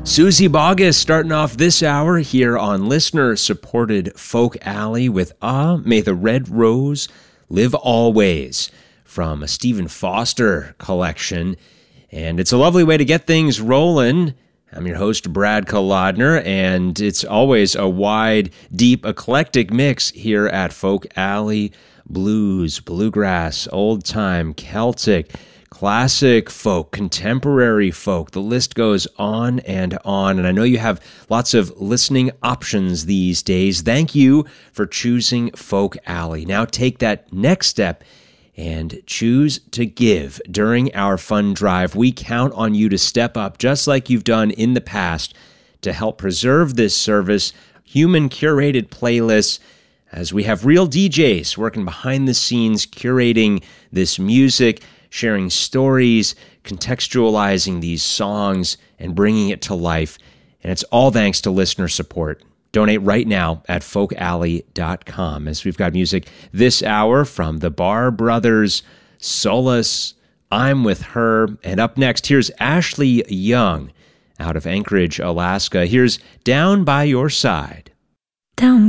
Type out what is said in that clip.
Susie Boggess starting off this hour here on listener-supported Folk Alley with May the Red Rose Live Always from a Stephen Foster collection. And it's a lovely way to get things rolling. I'm your host, Brad Kolodner, and it's always a wide, deep, eclectic mix here at Folk Alley. Blues, bluegrass, old-time, Celtic, classic folk, contemporary folk. The list goes on. And I know you have lots of listening options these days. Thank you for choosing Folk Alley. Now take that next step and choose to give during our fund drive. We count on you to step up, just like you've done in the past, to help preserve this service, human-curated playlists, as we have real DJs working behind the scenes, curating this music, sharing stories, contextualizing these songs, and bringing it to life. And it's all thanks to listener support. Donate right now at folkalley.com, as we've got music this hour from the Barr Brothers, Solace, I'm With Her, and up next, here's Ashley Young out of Anchorage, Alaska. Here's Down by Your Side. Down